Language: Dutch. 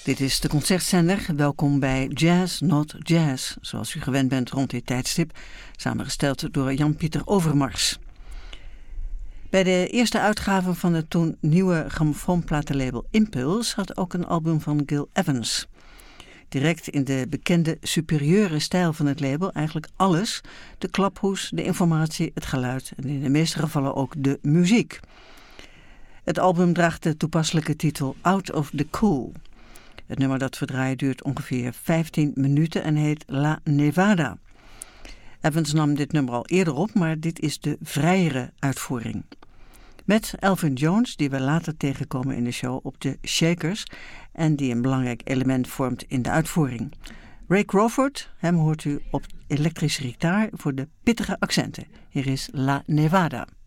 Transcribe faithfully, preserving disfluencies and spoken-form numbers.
Dit is de concertzender. Welkom bij Jazz Not Jazz, zoals u gewend bent rond dit tijdstip, samengesteld door Jan-Pieter Overmars. Bij de eerste uitgave van het toen nieuwe grammofoonplatenlabel Impulse had ook een album van Gil Evans. Direct in de bekende superieure stijl van het label eigenlijk alles, de klaphoes, de informatie, het geluid en in de meeste gevallen ook de muziek. Het album draagt de toepasselijke titel Out of the Cool. Het nummer dat we draaien duurt ongeveer vijftien minuten en heet La Nevada. Evans nam dit nummer al eerder op, maar dit is de vrijere uitvoering. Met Elvin Jones, die we later tegenkomen in de show op de Shakers en die een belangrijk element vormt in de uitvoering. Ray Crawford, hem hoort u op elektrische gitaar voor de pittige accenten. Hier is La Nevada.